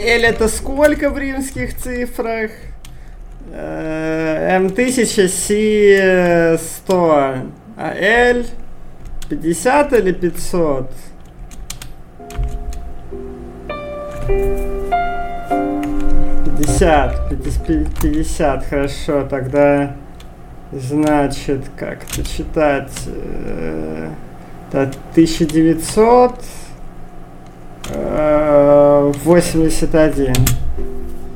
L это сколько в римских цифрах? M1000, C 100. А L 50 или 500? Пятьдесят, хорошо, тогда значит, как это читать? 1981.